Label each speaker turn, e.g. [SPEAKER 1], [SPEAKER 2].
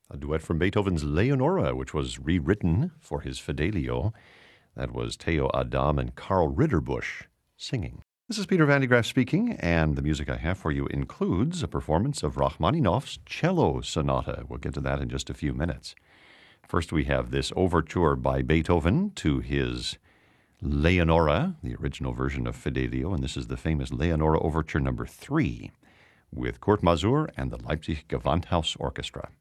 [SPEAKER 1] a duet from Beethoven's Leonora, which was rewritten for his Fidelio. That was Theo Adam and Carl Ritterbusch singing. This is Peter Van de Graaff speaking, and the music I have for you includes a performance of Rachmaninoff's Cello Sonata. We'll get to that in just a few minutes. First, we have this overture by Beethoven to his Leonora, the original version of Fidelio, and this is the famous Leonora Overture number 3 with Kurt Masur and the Leipzig Gewandhaus Orchestra.